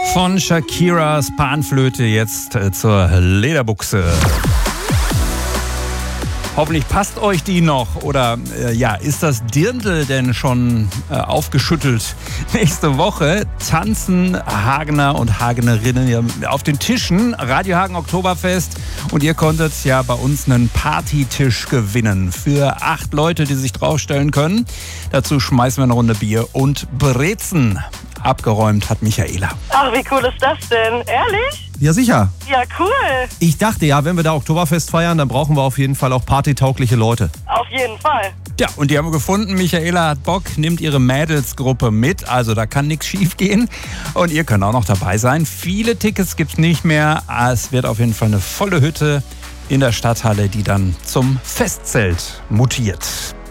Von Shakiras Panflöte jetzt zur Lederbuchse. Hoffentlich passt euch die noch. Oder ist das Dirndl denn schon aufgeschüttelt? Nächste Woche tanzen Hagener und Hagenerinnen auf den Tischen. Radio Hagen Oktoberfest. Und ihr konntet ja bei uns einen Partytisch gewinnen. Für 8 Leute, die sich draufstellen können. Dazu schmeißen wir eine Runde Bier und Brezen. Abgeräumt hat Michaela. Ach, wie cool ist das denn? Ehrlich? Ja, sicher. Ja, cool. Ich dachte ja, wenn wir da Oktoberfest feiern, dann brauchen wir auf jeden Fall auch partytaugliche Leute. Auf jeden Fall. Ja, und die haben wir gefunden. Michaela hat Bock, nimmt ihre Mädelsgruppe mit. Also da kann nichts schief gehen. Und ihr könnt auch noch dabei sein. Viele Tickets gibt's nicht mehr. Es wird auf jeden Fall eine volle Hütte in der Stadthalle, die dann zum Festzelt mutiert.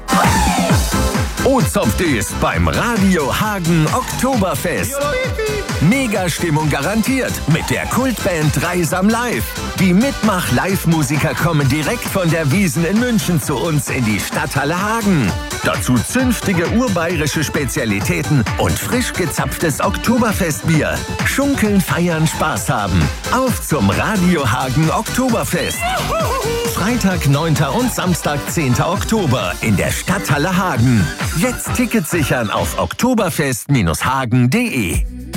O-Zopf ist beim Radio Hagen Oktoberfest. Mega-Stimmung garantiert mit der Kultband Dreisam Live. Die Mitmach-Live-Musiker kommen direkt von der Wiesn in München zu uns in die Stadthalle Hagen. Dazu zünftige urbayerische Spezialitäten und frisch gezapftes Oktoberfestbier. Schunkeln, feiern, Spaß haben. Auf zum Radio Hagen Oktoberfest. Freitag, 9. und Samstag, 10. Oktober in der Stadthalle Hagen. Jetzt Tickets sichern auf oktoberfest-hagen.de.